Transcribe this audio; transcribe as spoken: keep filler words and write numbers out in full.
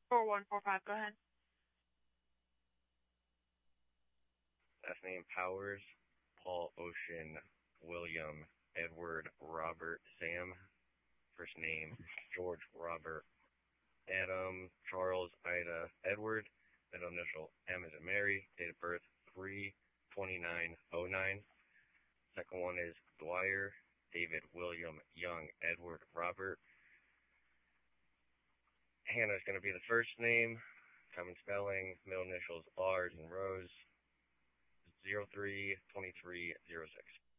four one four five. Go ahead. Last name Powers, Paul Ocean, William, Edward, Robert, Sam. First name George, Robert, Adam, Charles, Ida, Edward. Middle initial M as in Mary. Date of birth three twenty-nine oh nine. Second one is Dwyer, David, William, Young, Edward, Robert. Hannah is going to be the first name. Common spelling. Middle initials R's and Rose. zero three twenty-three oh six.